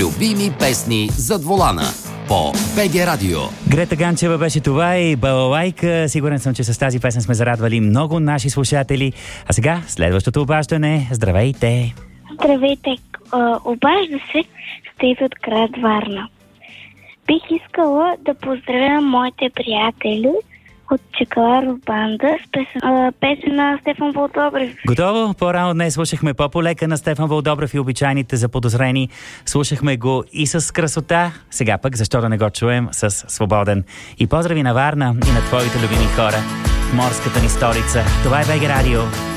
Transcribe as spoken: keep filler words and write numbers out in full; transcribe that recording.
Любими песни зад волана по БГ Радио. Грета Ганчева беше това и балалайка. Сигурен съм, че с тази песен сме зарадвали много наши слушатели. А сега следващото обаждане. Здравейте! Здравейте! Обажда се Стив от град Варна. Бих искала да поздравя моите приятели от Чекаларов банда с песен, а, песен на Стефан Вълдобрев. Готово? По-рано днес слушахме по-полека на Стефан Вълдобрев и обичайните заподозрени. Слушахме го и с красота. Сега пък, защо да не го чуем с свободен. И поздрави на Варна и на твоите любими хора в морската ни столица. Това е БГ Радио.